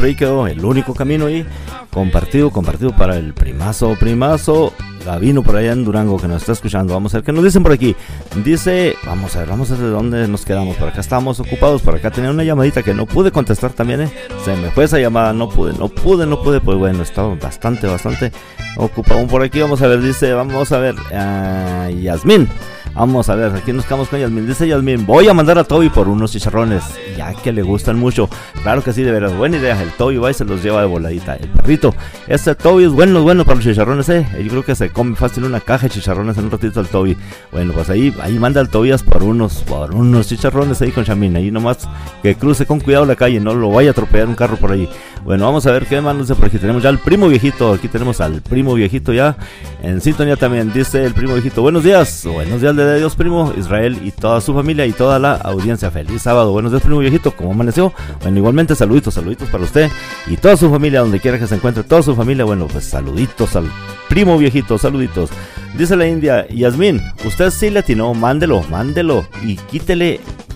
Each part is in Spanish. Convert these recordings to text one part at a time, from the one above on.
por ahí quedó el único camino ahí, compartido para el primazo Gavino por allá en Durango que nos está escuchando. Vamos a ver qué nos dicen por aquí. Dice, vamos a ver de dónde nos quedamos. Por acá estábamos ocupados, por acá tenía una llamadita que no pude contestar también, se me fue esa llamada, no pude, pues bueno, estaba bastante ocupado por aquí. Vamos a ver, dice, Yasmín. Vamos a ver, aquí nos quedamos con Yasmín. Dice Yasmín, voy a mandar a Toby por unos chicharrones, ya que le gustan mucho. Claro que sí, de veras, buena idea. El Toby va y se los lleva de voladita. El perrito, este Toby es bueno para los chicharrones, Yo creo que se come fácil una caja de chicharrones en un ratito el Toby. Bueno, pues ahí manda el Tobias por unos chicharrones ahí con Yasmín. Ahí nomás que cruce con cuidado la calle, no lo vaya a atropellar un carro por ahí. Bueno, vamos a ver qué más nos dice por aquí. Tenemos ya al primo viejito, aquí tenemos al primo viejito ya en sintonía también. Dice el primo viejito, buenos días de Dios, primo Israel y toda su familia y toda la audiencia. Feliz sábado, buenos días, primo viejito, ¿cómo amaneció? Bueno, igualmente saluditos para usted y toda su familia, donde quiera que se encuentre, toda su familia. Bueno, pues saluditos al primo viejito, saluditos. Dice la India, Yasmín, usted sí le atinó, mándelo y quítele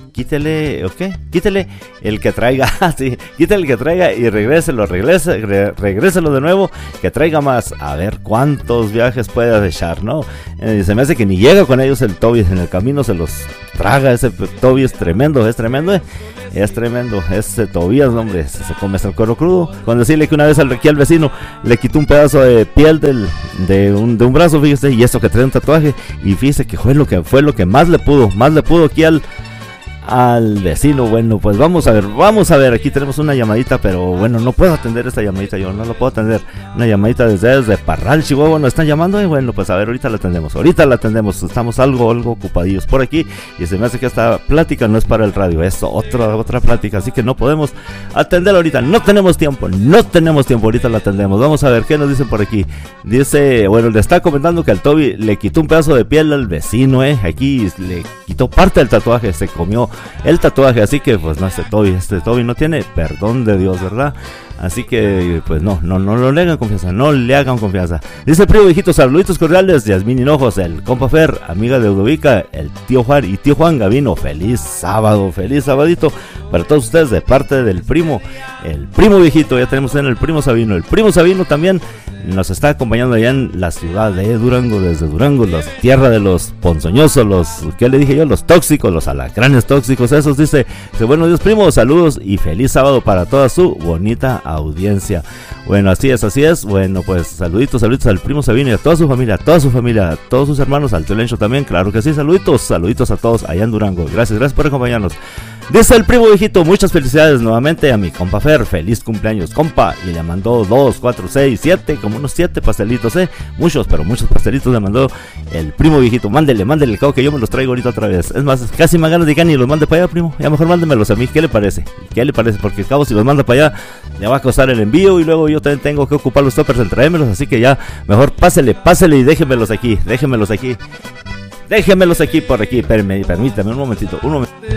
el que traiga, sí, quítale el que traiga y regréselo de nuevo, que traiga más, a ver cuántos viajes puede echar, ¿no? Se me hace que ni llega con ellos el Toby, en el camino se los traga, ese Toby es tremendo, ese Tobías, hombre, se come hasta el cuero crudo. Cuando decirle que una vez aquí al vecino le quitó un pedazo de piel de un brazo, fíjese, y eso que trae un tatuaje, y fíjese que fue lo que más le pudo aquí al vecino. Bueno, pues vamos a ver, aquí tenemos una llamadita, pero bueno, no puedo atender esta llamadita, yo no la puedo atender, una llamadita desde Parral, Chihuahua, nos están llamando, y bueno, pues a ver, ahorita la atendemos, estamos algo ocupadillos por aquí, y se me hace que esta plática no es para el radio, es otra plática, así que no podemos atenderla ahorita, no tenemos tiempo, ahorita la atendemos. Vamos a ver qué nos dicen por aquí. Dice, bueno, le está comentando que al Toby le quitó un pedazo de piel al vecino, aquí le quitó parte del tatuaje, se comió el tatuaje, así que pues no, este Toby no tiene perdón de Dios, ¿verdad? Así que pues no le hagan confianza, Dice el primo viejito, saluditos cordiales, Yasmín Hinojos, el compa Fer, amiga de Udovica, el tío Juan y tío Juan Gavino. Feliz sabadito para todos ustedes de parte del primo, el primo viejito. Ya tenemos en el primo Sabino también nos está acompañando allá en la ciudad de Durango, desde Durango, la tierra de los ponzoñosos, ¿qué le dije yo? Los tóxicos, los alacranes tóxicos, esos. Dice, buenos días, primo, saludos y feliz sábado para toda su bonita audiencia. Bueno, así es. Bueno, pues saluditos al primo Sabino y a toda su familia, a todos sus hermanos, al tío Lencho también, claro que sí. Saluditos a todos allá en Durango. Gracias por acompañarnos. Dice el primo viejito, muchas felicidades nuevamente a mi compa Fer, feliz cumpleaños, compa, y le mandó 2, 4, 6, 7, como unos 7 pastelitos, muchos pastelitos le mandó el primo viejito. Mándele, cabo que yo me los traigo ahorita otra vez. Es más, casi me ganas de que ni los mande para allá, primo, ya mejor mándemelos a mí. ¿Qué le parece? Porque al cabo si los manda para allá le va a costar el envío y luego yo también tengo que ocupar los toppers en traérmelos, así que ya mejor pásele y déjenmelos aquí por aquí, permítame un momentito.